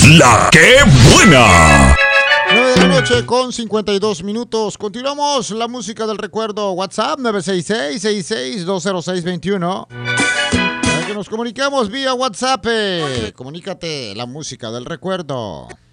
La que buena. 9 de la noche con 52 minutos. Continuamos la música del recuerdo. WhatsApp 966-66-20621. Para que nos comuniquemos vía WhatsApp. Comunícate la música del recuerdo.